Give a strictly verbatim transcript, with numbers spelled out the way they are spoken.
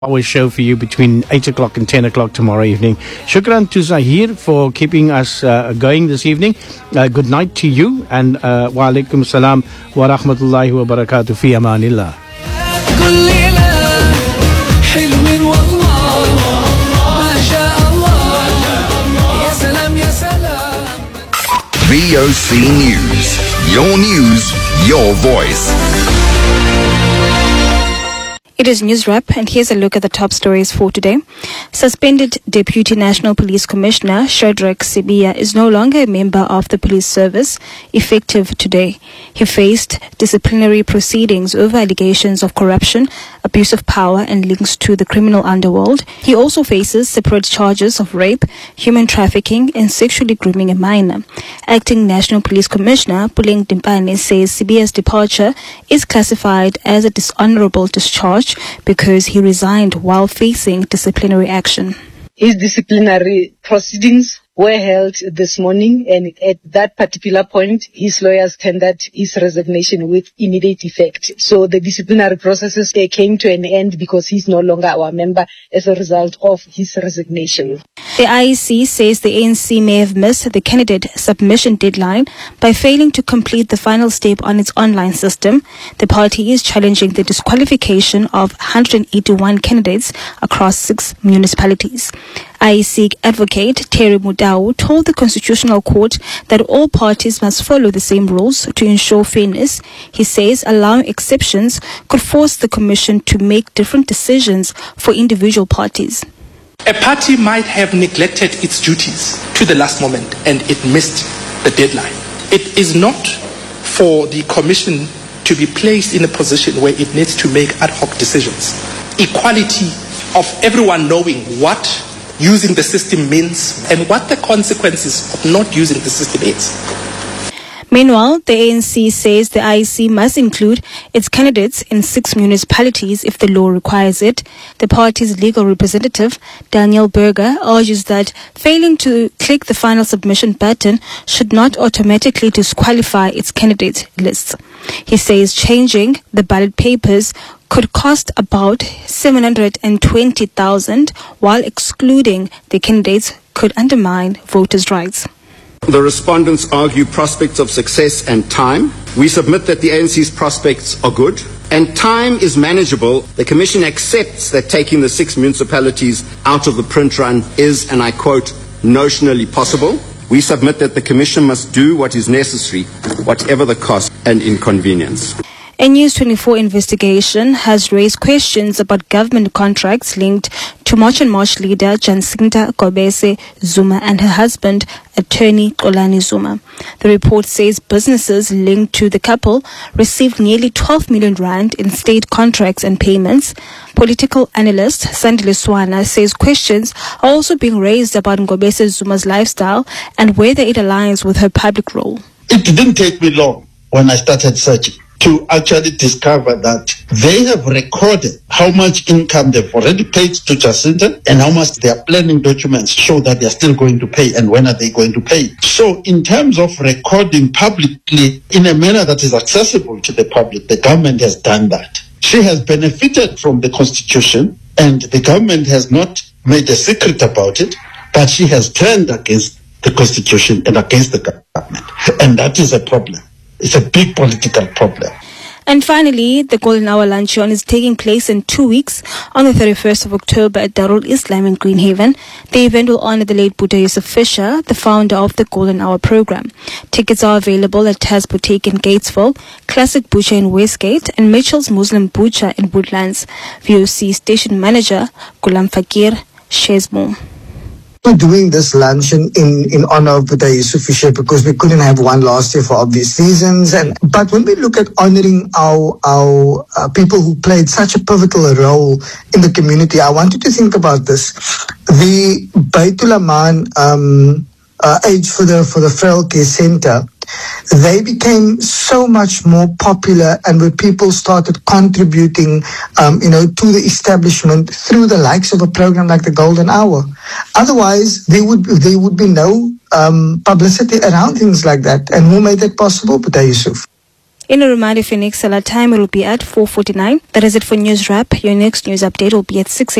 Our show for you between eight o'clock and ten o'clock tomorrow evening. Shukran to Zahir for keeping us uh, going this evening. Uh, good night to you, and uh, wa alaikum salam wa rahmatullahi wa barakatuh. Fi amanillah. V O C News. Your news, your voice. It is News Wrap, and here's a look at the top stories for today. Suspended Deputy National Police Commissioner Shadrack Sibiya is no longer a member of the police service, effective today. He faced disciplinary proceedings over allegations of corruption, abuse of power, and links to the criminal underworld. He also faces separate charges of rape, human trafficking, and sexually grooming a minor. Acting National Police Commissioner Puleng Dimpane says Sibiya's departure is classified as a dishonorable discharge because he resigned while facing disciplinary action. His disciplinary proceedings were held this morning, and at that particular point, his lawyers tendered his resignation with immediate effect. So the disciplinary processes they came to an end because he's no longer our member as a result of his resignation. The I E C says the A N C may have missed the candidate submission deadline by failing to complete the final step on its online system. The party is challenging the disqualification of one hundred eighty-one candidates across six municipalities. I E C advocate Terry Mudau told the Constitutional Court that all parties must follow the same rules to ensure fairness. He says allowing exceptions could force the Commission to make different decisions for individual parties. A party might have neglected its duties to the last moment and it missed the deadline. It is not for the Commission to be placed in a position where it needs to make ad hoc decisions. Equality of everyone knowing what using the system means and what the consequences of not using the system is. Meanwhile, the A N C says the I E C must include its candidates in six municipalities if the law requires it. The party's legal representative, Daniel Berger, argues that failing to click the final submission button should not automatically disqualify its candidate lists. He says changing the ballot papers could cost about seven hundred twenty thousand dollars, while excluding the candidates could undermine voters' rights. The respondents argue prospects of success and time. We submit that the A N C's prospects are good and time is manageable. The Commission accepts that taking the six municipalities out of the print run is, and I quote, notionally possible. We submit that the Commission must do what is necessary, whatever the cost and inconvenience. A News twenty-four investigation has raised questions about government contracts linked to March and March leader Jacinta Kobese Zuma and her husband, attorney Xolani Zuma. The report says businesses linked to the couple received nearly twelve million rand in state contracts and payments. Political analyst Sandile Swana says questions are also being raised about Kobese Zuma's lifestyle and whether it aligns with her public role. It didn't take me long when I started searching to actually discover that they have recorded how much income they've already paid to Jacinta and how much their planning documents show that they're still going to pay and when are they going to pay. So in terms of recording publicly in a manner that is accessible to the public, the government has done that. She has benefited from the Constitution and the government has not made a secret about it, but she has turned against the Constitution and against the government. And that is a problem. It's a big political problem. And finally, the Golden Hour Luncheon is taking place in two weeks on the thirty-first of October at Darul Islam in Greenhaven. The event will honor the late Buddha Yusuf Fisher, the founder of the Golden Hour program. Tickets are available at Taz Boutique in Gatesville, Classic Butcher in Westgate, and Mitchell's Muslim Butcher in Woodlands. V O C Station Manager Gulam Fakir shares more. We're doing this luncheon in, in honor of Buddha Yusuf Fisher because we couldn't have one last year for obvious reasons. And but when we look at honoring our our uh, people who played such a pivotal role in the community, I want you to think about this. The Baitul Aman um, uh, Age for the for the Frail Care Center, they became so much more popular, and where people started contributing, um, you know, to the establishment through the likes of a program like the Golden Hour. Otherwise, there would there would be no um, publicity around things like that. And who made that possible? Buddha Yusuf. In a reminder, for your next Salah time, it will be at four forty-nine. That is it for News Wrap. Your next news update will be at six